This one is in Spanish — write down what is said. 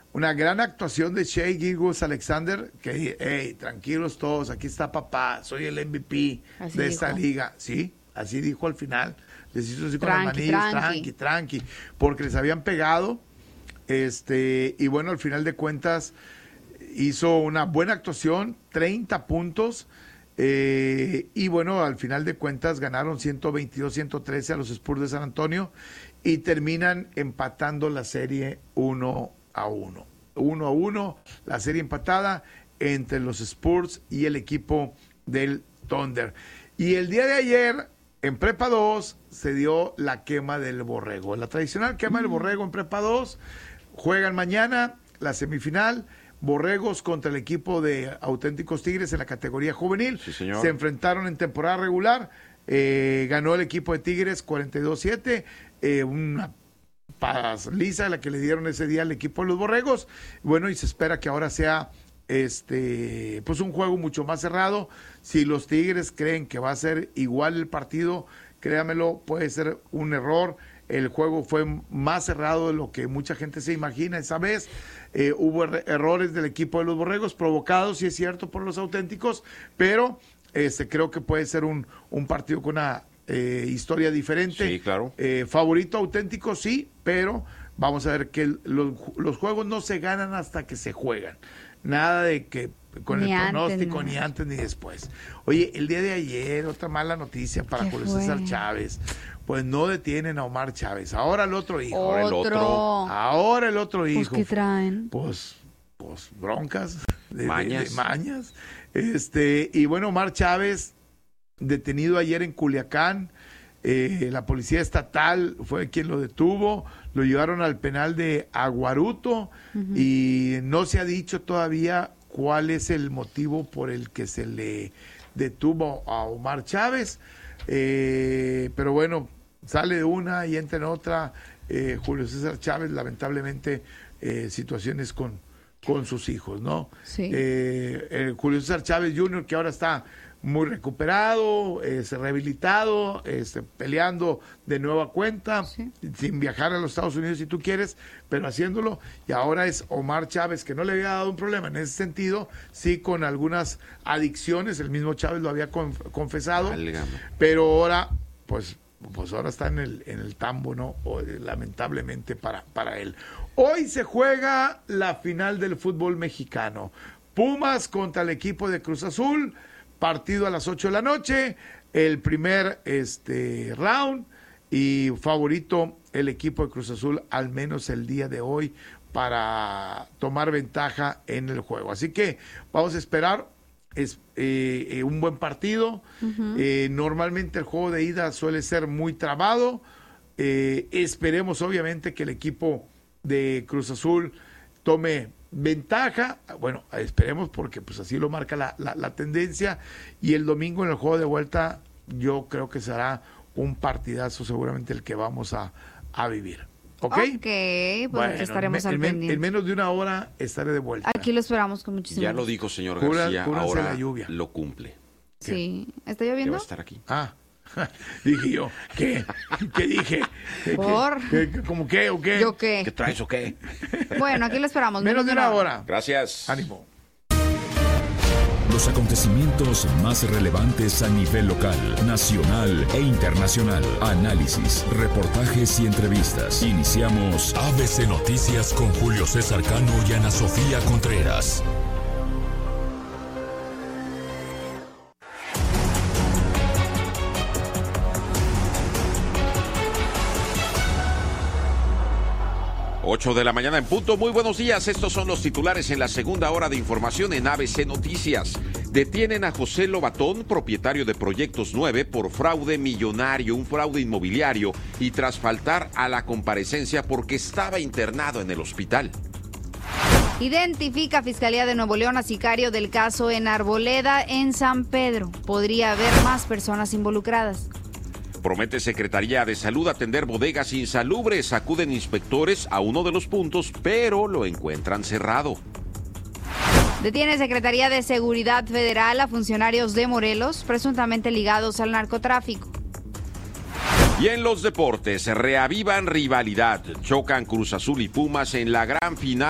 una gran actuación de Shai Gilgeous-Alexander, que, hey, tranquilos todos, aquí está papá, soy el MVP de esta liga. Sí, así dijo al final. Les hizo así con las manillas, tranqui, porque les habían pegado. Y bueno, al final de cuentas hizo una buena actuación, 30 puntos. Y bueno, al final de cuentas ganaron 122-113 a los Spurs de San Antonio y terminan empatando la serie 1-1. 1-1, la serie empatada entre los Spurs y el equipo del Thunder. Y el día de ayer, en Prepa 2, se dio la quema del borrego. La tradicional quema del borrego en Prepa 2. Juegan mañana la semifinal. Borregos contra el equipo de Auténticos Tigres en la categoría juvenil. Sí, señor. Se enfrentaron en temporada regular. Ganó el equipo de Tigres 42-7. Una paliza la que le dieron ese día al equipo de los Borregos. Bueno, y se espera que ahora sea pues un juego mucho más cerrado. Si los Tigres creen que va a ser igual el partido, créamelo, puede ser un error. El juego fue más cerrado de lo que mucha gente se imagina esa vez. Hubo errores del equipo de los Borregos provocados, sí es cierto, por los Auténticos, pero creo que puede ser un partido con una historia diferente. Sí, claro. Favorito Auténtico, sí, pero vamos a ver que los juegos no se ganan hasta que se juegan. Nada de que con el pronóstico, ni antes ni después. Oye, el día de ayer, otra mala noticia para Julio César Chávez. Pues no detienen a Omar Chávez. Ahora el otro hijo. Ahora el otro hijo. Pues, ¿qué traen? Pues broncas. Mañas. De mañas. Y bueno, Omar Chávez, detenido ayer en Culiacán. La policía estatal fue quien lo detuvo. Lo llevaron al penal de Aguaruto. Y no se ha dicho todavía cuál es el motivo por el que se le detuvo a Omar Chávez. Pero bueno, sale de una y entra en otra. Julio César Chávez, lamentablemente, situaciones con sus hijos, ¿no? Sí. Julio César Chávez Jr., que ahora está muy recuperado, rehabilitado, peleando de nueva cuenta, sin viajar a los Estados Unidos si tú quieres, pero haciéndolo. Y ahora es Omar Chávez, que no le había dado un problema en ese sentido, sí con algunas adicciones, el mismo Chávez lo había confesado, pero ahora, pues ahora está en el tambo, ¿no? Lamentablemente para él. Hoy se juega la final del fútbol mexicano. Pumas contra el equipo de Cruz Azul. Partido a las 8 de la noche, el primer round, y favorito el equipo de Cruz Azul, al menos el día de hoy, para tomar ventaja en el juego. Así que vamos a esperar un buen partido. Normalmente el juego de ida suele ser muy trabado. Esperemos obviamente que el equipo de Cruz Azul tome ventaja, bueno, esperemos porque pues así lo marca la tendencia, y el domingo en el juego de vuelta yo creo que será un partidazo seguramente el que vamos a vivir. ¿Ok? Pues bueno, estaremos al pendiente. En menos de una hora estaré de vuelta. Aquí lo esperamos con muchísimo gusto. Ya lo dijo señor García, ahora la lluvia lo cumple. Sí, ¿está lloviendo? Que va a estar aquí. Dije yo, ¿qué dije? ¿Cómo qué o qué? ¿Yo qué? ¿Qué traes o qué? Bueno, aquí lo esperamos. Menos de una hora. Gracias. Ánimo. Los acontecimientos más relevantes a nivel local, nacional e internacional. Análisis, reportajes y entrevistas. Iniciamos ABC Noticias con Julio César Cano y Ana Sofía Contreras. Ocho de la mañana en punto. Muy buenos días. Estos son los titulares en la segunda hora de información en ABC Noticias. Detienen a José Lobatón, propietario de Proyectos 9, por fraude millonario, un fraude inmobiliario, y tras faltar a la comparecencia porque estaba internado en el hospital. Identifica Fiscalía de Nuevo León a sicario del caso en Arboleda, en San Pedro. Podría haber más personas involucradas. Promete Secretaría de Salud atender bodegas insalubres. Acuden inspectores a uno de los puntos, pero lo encuentran cerrado. Detiene Secretaría de Seguridad Federal a funcionarios de Morelos, presuntamente ligados al narcotráfico. Y en los deportes, reavivan rivalidad. Chocan Cruz Azul y Pumas en la gran final.